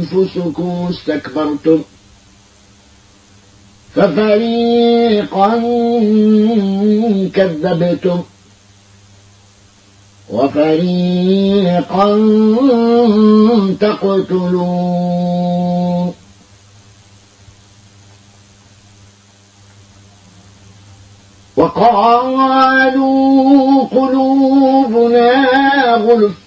أنفسكم استكبرتم ففريقا كذبتم وفريقا تقتلون وقالوا قلوبنا غلف